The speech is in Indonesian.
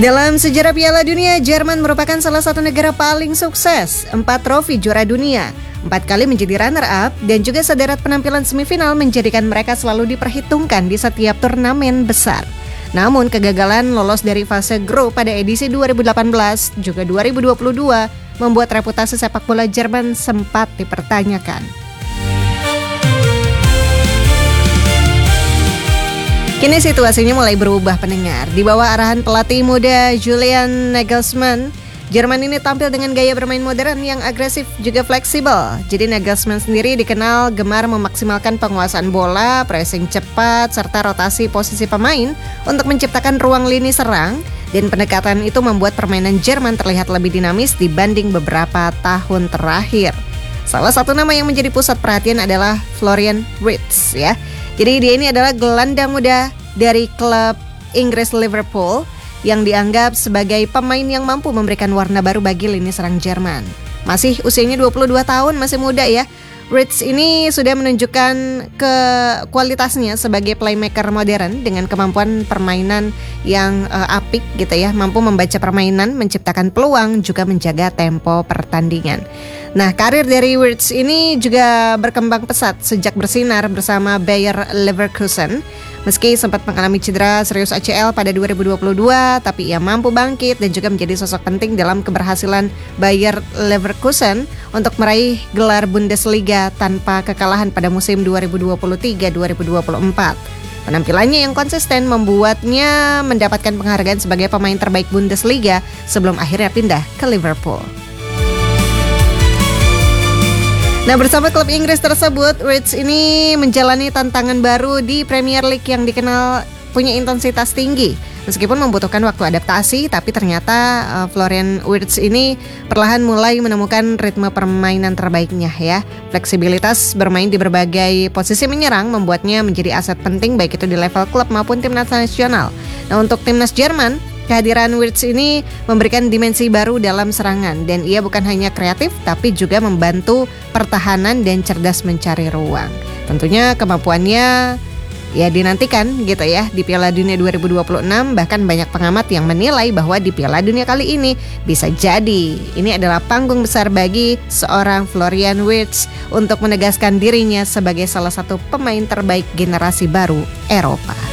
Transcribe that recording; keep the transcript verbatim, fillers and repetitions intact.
Dalam sejarah Piala Dunia, Jerman merupakan salah satu negara paling sukses. Empat trofi juara dunia, empat kali menjadi runner-up, dan juga sederet penampilan semifinal menjadikan mereka selalu diperhitungkan di setiap turnamen besar. Namun kegagalan lolos dari fase grup pada edisi dua ribu delapan belas juga dua ribu dua puluh dua membuat reputasi sepak bola Jerman sempat dipertanyakan. Kini situasinya mulai berubah pendengar. Di bawah arahan pelatih muda Julian Nagelsmann, Jerman ini tampil dengan gaya bermain modern yang agresif juga fleksibel. Jadi Nagelsmann sendiri dikenal gemar memaksimalkan penguasaan bola, pressing cepat, serta rotasi posisi pemain untuk menciptakan ruang lini serang. Dan pendekatan itu membuat permainan Jerman terlihat lebih dinamis dibanding beberapa tahun terakhir. Salah satu nama yang menjadi pusat perhatian adalah Florian Wirtz ya. Jadi dia ini adalah gelandang muda dari klub Inggris Liverpool yang dianggap sebagai pemain yang mampu memberikan warna baru bagi lini serang Jerman. Masih usianya dua puluh dua tahun, masih muda ya. Wirtz ini sudah menunjukkan ke kualitasnya sebagai playmaker modern dengan kemampuan permainan yang uh, apik gitu ya, mampu membaca permainan, menciptakan peluang, juga menjaga tempo pertandingan. Nah, karir dari Wirtz ini juga berkembang pesat sejak bersinar bersama Bayer Leverkusen. Meski sempat mengalami cedera serius A C L pada dua ribu dua puluh dua, tapi ia mampu bangkit dan juga menjadi sosok penting dalam keberhasilan Bayer Leverkusen untuk meraih gelar Bundesliga tanpa kekalahan pada musim dua ribu dua puluh tiga dua ribu dua puluh empat. Penampilannya yang konsisten membuatnya mendapatkan penghargaan sebagai pemain terbaik Bundesliga sebelum akhirnya pindah ke Liverpool. Nah, bersama klub Inggris tersebut, Wirtz ini menjalani tantangan baru di Premier League yang dikenal punya intensitas tinggi. Meskipun membutuhkan waktu adaptasi, tapi ternyata uh, Florian Wirtz ini perlahan mulai menemukan ritme permainan terbaiknya ya. Fleksibilitas bermain di berbagai posisi menyerang membuatnya menjadi aset penting baik itu di level klub maupun timnas nasional. Nah, untuk timnas Jerman, kehadiran Wirtz ini memberikan dimensi baru dalam serangan dan ia bukan hanya kreatif tapi juga membantu pertahanan dan cerdas mencari ruang. Tentunya kemampuannya ya dinantikan gitu ya di Piala Dunia dua ribu dua puluh enam, bahkan banyak pengamat yang menilai bahwa di Piala Dunia kali ini bisa jadi ini adalah panggung besar bagi seorang Florian Wirtz untuk menegaskan dirinya sebagai salah satu pemain terbaik generasi baru Eropa.